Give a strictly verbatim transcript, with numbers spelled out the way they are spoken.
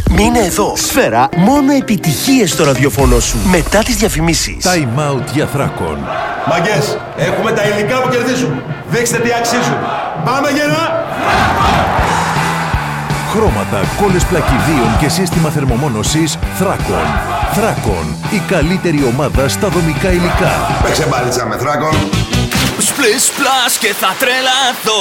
Μείνε εδώ. Σφαίρα, μόνο επιτυχίες στο ραδιοφωνό σου. Μετά τις διαφημίσεις. Time out για Θράκον. Μαγκές, έχουμε τα υλικά που κερδίζουν. Δείξτε τι αξίζουν. Πάμε γερά! Χρώματα, κόλλες πλακιδίων και σύστημα θερμομόνωσης Θράκον. Θράκον, η καλύτερη ομάδα στα δομικά υλικά. Παίξε μπάλιτσα με Θράκον. Σπλες, σπλάς και θα τρελαθώ.